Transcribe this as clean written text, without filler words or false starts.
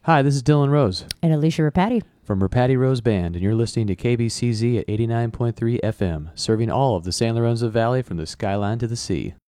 Hi, this is Dylan Rose And Alicia Rapati. from Rapati Rose Band, and you're listening to KBCZ at 89.3 FM, serving all of the San Lorenzo Valley from the skyline to the sea.